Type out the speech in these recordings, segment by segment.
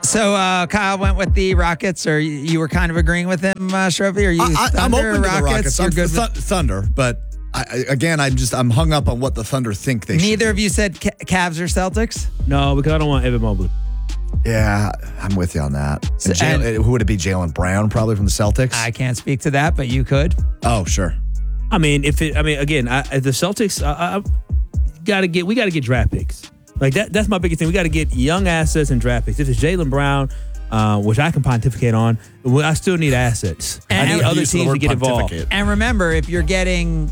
So Kyle went with the Rockets, or you were kind of agreeing with him, Shrovi? Are you I'm Thunder, open to the Rockets? Rockets. You're I'm good with Thunder, but I'm hung up on what the Thunder think they should. Neither of you said Cavs or Celtics? No, because I don't want Evan Mobley. Yeah, I'm with you on that. And who would it be? Jaylen Brown, probably from the Celtics. I can't speak to that, but you could. Oh, sure. I mean, the Celtics, we got to get draft picks. Like that's my biggest thing. We got to get young assets and draft picks. If it's Jaylen Brown, which I can pontificate on, I still need assets. I need other teams to get involved. And remember, if you're sending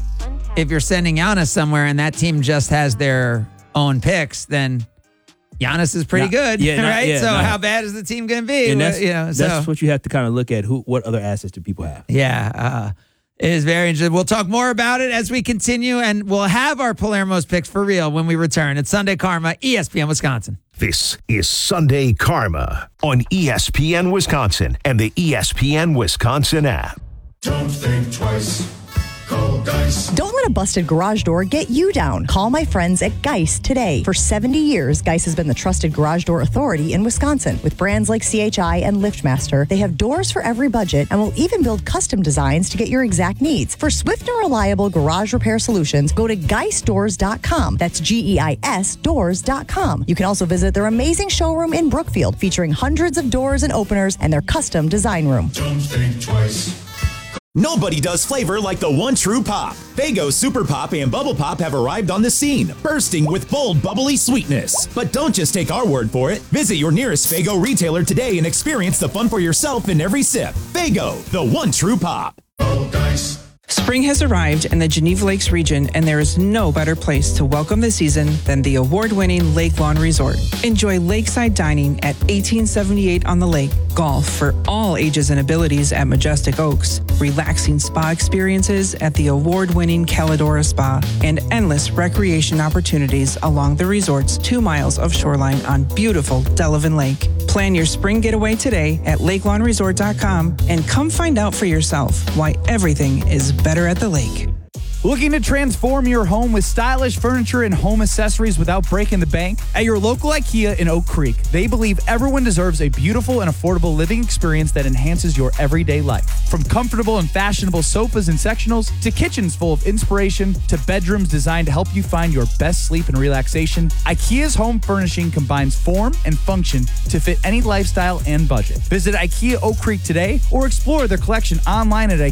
Giannis somewhere and that team just has their own picks, then Giannis is pretty good, right? How bad is the team going to be? And that's what you have to kind of look at. What other assets do people have? Yeah, it is very interesting. We'll talk more about it as we continue, and we'll have our Palermo's picks for real when we return. It's Sunday Karma, ESPN Wisconsin. This is Sunday Karma on ESPN Wisconsin and the ESPN Wisconsin app. Don't think twice. Call Geist. Don't let a busted garage door get you down. Call my friends at Geist today. For 70 years, Geist has been the trusted garage door authority in Wisconsin. With brands like CHI and LiftMaster, they have doors for every budget and will even build custom designs to get your exact needs. For swift and reliable garage repair solutions, go to geistdoors.com. That's GEIS doors.com. You can also visit their amazing showroom in Brookfield, featuring hundreds of doors and openers and their custom design room. Don't think twice. Nobody does flavor like the one true pop. Faygo Super Pop and Bubble Pop have arrived on the scene, bursting with bold, bubbly sweetness. But don't just take our word for it. Visit your nearest Faygo retailer today and experience the fun for yourself in every sip. Faygo, the one true pop. Call Geist. Spring has arrived in the Geneva Lakes region, and there is no better place to welcome the season than the award-winning Lake Lawn Resort. Enjoy lakeside dining at 1878 on the lake, golf for all ages and abilities at Majestic Oaks, relaxing spa experiences at the award-winning Caladora Spa, and endless recreation opportunities along the resort's 2 miles of shoreline on beautiful Delavan Lake. Plan your spring getaway today at lakelawnresort.com and come find out for yourself why everything is better at the lake. Looking to transform your home with stylish furniture and home accessories without breaking the bank? At your local IKEA in Oak Creek, they believe everyone deserves a beautiful and affordable living experience that enhances your everyday life. From comfortable and fashionable sofas and sectionals, to kitchens full of inspiration, to bedrooms designed to help you find your best sleep and relaxation, IKEA's home furnishing combines form and function to fit any lifestyle and budget. Visit IKEA Oak Creek today or explore their collection online at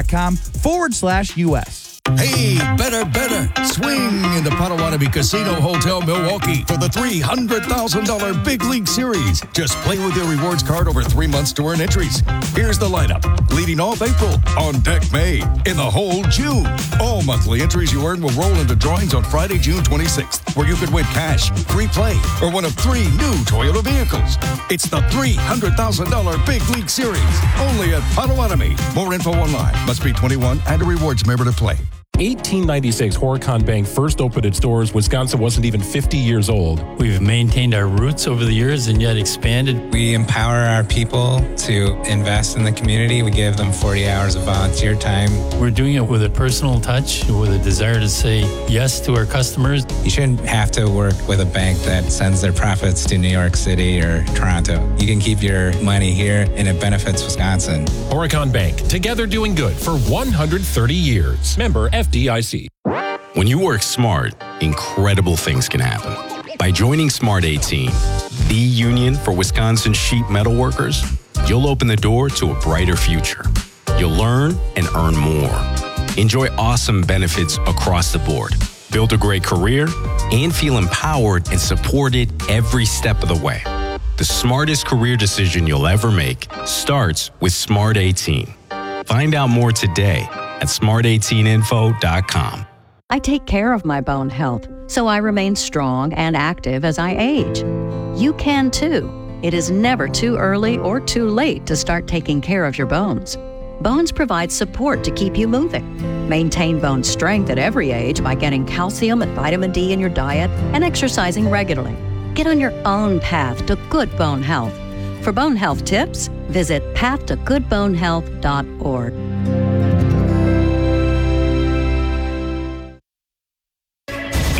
ikea.com/US. Hey, better. Swing into Potawatomi Casino Hotel Milwaukee for the $300,000 Big League Series. Just play with your rewards card over 3 months to earn entries. Here's the lineup. Leading off April, on deck May, in the hole June. All monthly entries you earn will roll into drawings on Friday, June 26th, where you could win cash, free play, or one of 3 new Toyota vehicles. It's the $300,000 Big League Series, only at Potawatomi. More info online. Must be 21 and a rewards member to play. 1896, Horicon Bank first opened its doors. Wisconsin wasn't even 50 years old. We've maintained our roots over the years and yet expanded. We empower our people to invest in the community. We give them 40 hours of volunteer time. We're doing it with a personal touch, with a desire to say yes to our customers. You shouldn't have to work with a bank that sends their profits to New York City or Toronto. You can keep your money here and it benefits Wisconsin. Horicon Bank, together doing good for 130 years. Member FDIC. When you work smart, incredible things can happen. By joining Smart 18, the union for Wisconsin sheet metal workers, you'll open the door to a brighter future. You'll learn and earn more. Enjoy awesome benefits across the board. Build a great career and feel empowered and supported every step of the way. The smartest career decision you'll ever make starts with Smart 18. Find out more today at smart18info.com. I take care of my bone health, so I remain strong and active as I age. You can too. It is never too early or too late to start taking care of your bones. Bones provide support to keep you moving. Maintain bone strength at every age by getting calcium and vitamin D in your diet and exercising regularly. Get on your own path to good bone health. For bone health tips, visit pathtogoodbonehealth.org.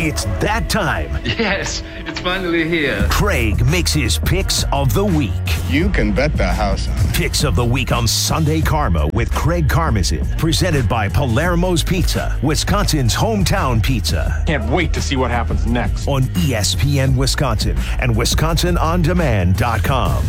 It's that time. Yes, it's finally here. Craig makes his picks of the week. You can bet the house on it. Picks of the week on Sunday Karma with Craig Karmazin. Presented by Palermo's Pizza, Wisconsin's hometown pizza. Can't wait to see what happens next. On ESPN Wisconsin and WisconsinOnDemand.com.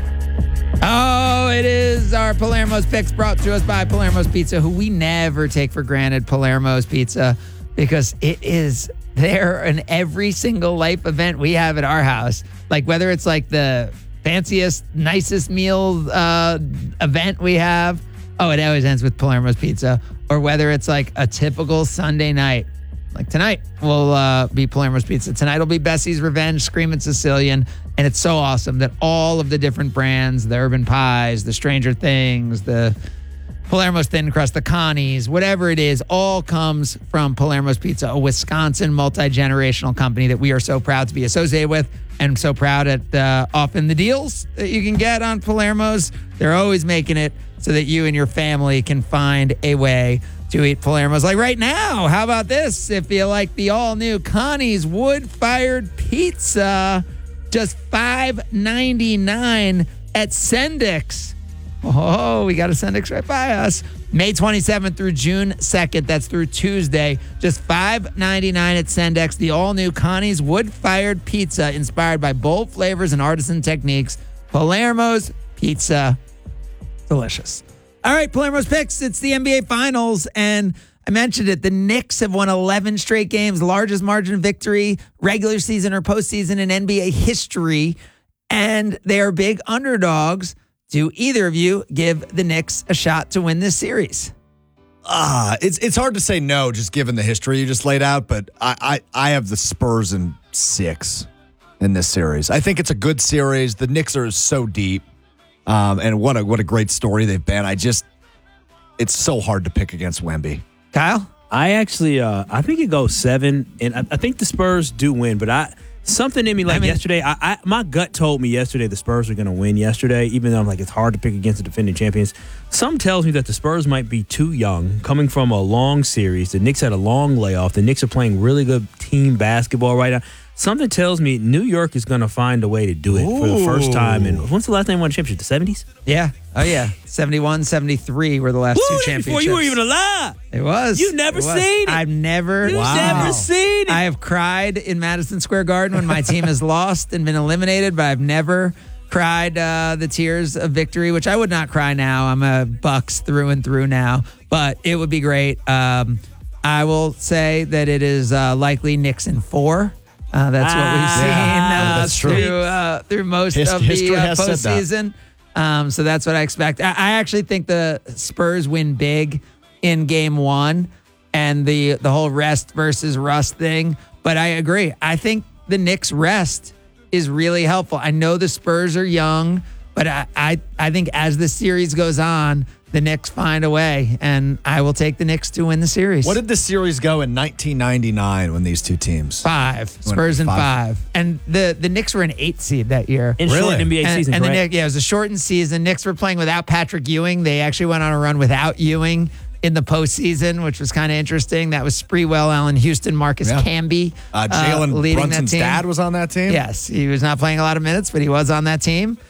Oh, it is our Palermo's Picks brought to us by Palermo's Pizza, who we never take for granted. Palermo's Pizza, because it is there in every single life event we have at our house. Like whether it's like the fanciest, nicest meal event we have. Oh, it always ends with Palermo's Pizza. Or whether it's like a typical Sunday night. Like tonight will be Palermo's Pizza. Tonight will be Bessie's Revenge, Screamin' Sicilian. And it's so awesome that all of the different brands, the Urban Pies, the Stranger Things, the Palermo's Thin Crust, the Connie's, whatever it is, all comes from Palermo's Pizza, a Wisconsin multi-generational company that we are so proud to be associated with, and so proud at often the deals that you can get on Palermo's. They're always making it so that you and your family can find a way to eat Palermo's. Like right now, how about this? If you like the all-new Connie's wood-fired pizza, just $5.99 at Sendik's. Oh, we got a Sendik's right by us. May 27th through June 2nd. That's through Tuesday. Just $5.99 at Sendik's. The all-new Connie's wood-fired pizza inspired by bold flavors and artisan techniques. Palermo's Pizza. Delicious. All right, Palermo's Picks. It's the NBA Finals, and I mentioned it. The Knicks have won 11 straight games, largest margin of victory, regular season or postseason in NBA history, and they are big underdogs. Do either of you give the Knicks a shot to win this series? It's hard to say no, just given the history you just laid out, but I have the Spurs in 6 in this series. I think it's a good series. The Knicks are so deep, and what a great story they've been. It's so hard to pick against Wemby. Kyle? I actually, I think it goes 7, and I think the Spurs do win, but something in me yesterday, my gut told me yesterday the Spurs are going to win yesterday, even though I'm like, it's hard to pick against the defending champions. Something tells me that the Spurs might be too young, coming from a long series. The Knicks had a long layoff. The Knicks are playing really good team basketball right now. Something tells me New York is going to find a way to do it for the first time. And when's the last time they won a championship? The 70s? Yeah. Oh, yeah. 71, 73 were the last two championships. Before you were even alive. It was. You've never seen it. I've never. You've never seen it. I have cried in Madison Square Garden when my team has lost and been eliminated, but I've never cried the tears of victory, which I would not cry now. I'm a Bucks through and through now, but it would be great. I will say that it is likely Knicks in 4. That's what we've seen through most of the postseason. So that's what I expect. I actually think the Spurs win big in game 1 and the whole rest versus rust thing. But I agree. I think the Knicks rest is really helpful. I know the Spurs are young, but I think as the series goes on, the Knicks find a way, and I will take the Knicks to win the series. What did the series go in 1999 when these two teams? 5. Spurs in 5. And the Knicks were an 8 seed that year. In short NBA season, and correct? it was a shortened season. Knicks were playing without Patrick Ewing. They actually went on a run without Ewing in the postseason, which was kind of interesting. That was Sprewell, Allen Houston, Marcus Camby. Jalen Brunson's dad was on that team? Yes. He was not playing a lot of minutes, but he was on that team.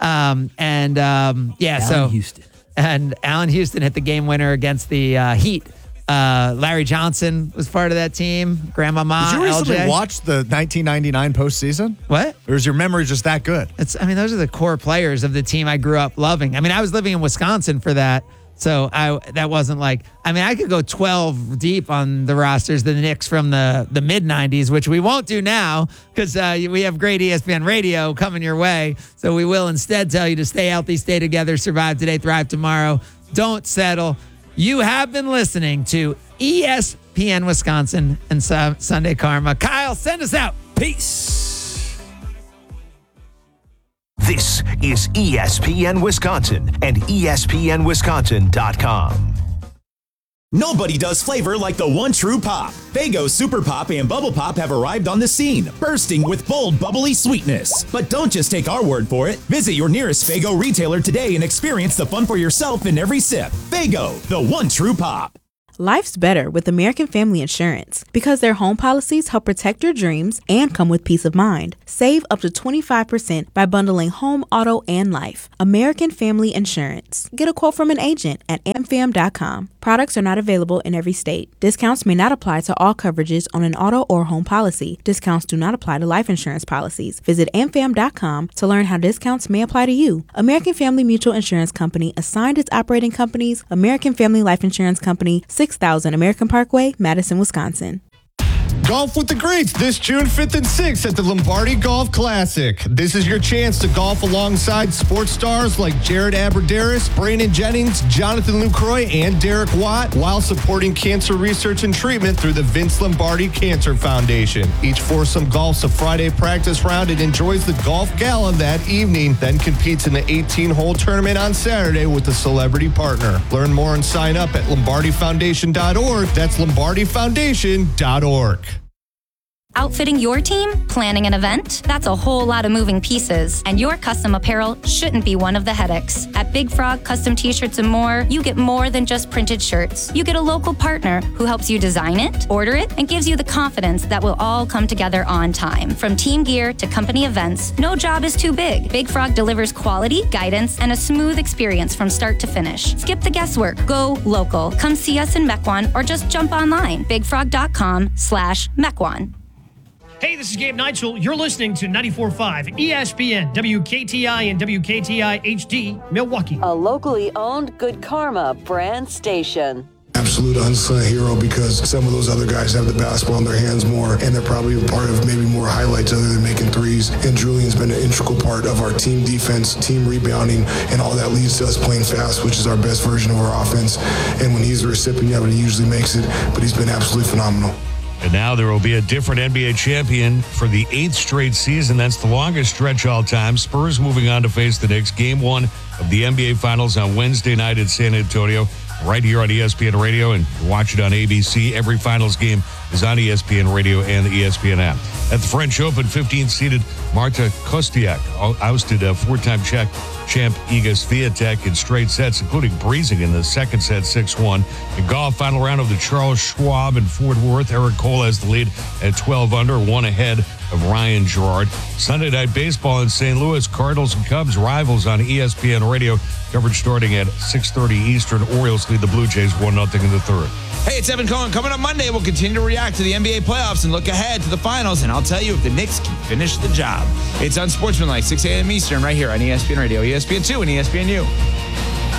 Allen Houston. And Allen Houston hit the game winner against the Heat. Larry Johnson was part of that team. Grandmama, Did you recently LJ. watch the 1999 postseason? What? Or is your memory just that good? Those are the core players of the team I grew up loving. I was living in Wisconsin for that. So that wasn't like, I could go 12 deep on the rosters, the Knicks from the mid-90s, which we won't do now because we have great ESPN radio coming your way. So we will instead tell you to stay healthy, stay together, survive today, thrive tomorrow. Don't settle. You have been listening to ESPN Wisconsin and Sunday Karma. Kyle, send us out. Peace. This is ESPN Wisconsin and ESPNWisconsin.com. Nobody does flavor like the one true pop. Faygo Super Pop and Bubble Pop have arrived on the scene, bursting with bold, bubbly sweetness. But don't just take our word for it. Visit your nearest Faygo retailer today and experience the fun for yourself in every sip. Faygo, the one true pop. Life's better with American Family Insurance because their home policies help protect your dreams and come with peace of mind. Save up to 25% by bundling home, auto, and life. American Family Insurance. Get a quote from an agent at amfam.com. Products are not available in every state. Discounts may not apply to all coverages on an auto or home policy. Discounts do not apply to life insurance policies. Visit amfam.com to learn how discounts may apply to you. American Family Mutual Insurance Company assigned its operating companies American Family Life Insurance Company, 6000 American Parkway, Madison, Wisconsin. Golf with the greats this June 5th and 6th at the Lombardi Golf Classic. This is your chance to golf alongside sports stars like Jared Aberderis, Brandon Jennings, Jonathan Lucroy, and Derek Watt, while supporting cancer research and treatment through the Vince Lombardi Cancer Foundation. Each foursome golfs a Friday practice round and enjoys the golf gala that evening, then competes in the 18-hole tournament on Saturday with a celebrity partner. Learn more and sign up at lombardifoundation.org. That's lombardifoundation.org. Outfitting your team? Planning an event? That's a whole lot of moving pieces, and your custom apparel shouldn't be one of the headaches. At Big Frog Custom T-Shirts and more, you get more than just printed shirts. You get a local partner who helps you design it, order it, and gives you the confidence that will all come together on time. From team gear to company events, no job is too big. Big Frog delivers quality, guidance, and a smooth experience from start to finish. Skip the guesswork. Go local. Come see us in Mequon or just jump online. bigfrog.com/Mequon. Hey, this is Gabe Neitzel. You're listening to 94.5 ESPN, WKTI and WKTI HD, Milwaukee. A locally owned Good Karma brand station. Absolute unsung hero because some of those other guys have the basketball in their hands more, and they're probably a part of maybe more highlights other than making threes. And Julian's been an integral part of our team defense, team rebounding, and all that leads to us playing fast, which is our best version of our offense. And when he's the recipient of it, he usually makes it, but he's been absolutely phenomenal. And now there will be a different NBA champion for the 8th straight season. That's the longest stretch all time. Spurs moving on to face the Knicks. Game 1 of the NBA Finals on Wednesday night in San Antonio, right here on ESPN Radio, and watch it on ABC. Every Finals game is on ESPN Radio and the ESPN app. At the French Open, 15th-seeded Marta Kostyuk ousted a four-time Czech champ Iga Swiatek in straight sets, including breezing in the second set 6-1. In golf, final round of the Charles Schwab in Fort Worth. Eric Cole has the lead at 12 under, one ahead of Ryan Gerard. Sunday night baseball in St. Louis, Cardinals and Cubs rivals on ESPN Radio. Coverage starting at 6:30 Eastern. Orioles lead the Blue Jays 1-0 in the third. Hey, it's Evan Cohen. Coming up Monday, we'll continue to react to the NBA playoffs and look ahead to the finals, and I'll tell you if the Knicks can finish the job. It's Unsportsmanlike, 6 a.m. Eastern, right here on ESPN Radio, ESPN2, and ESPNU.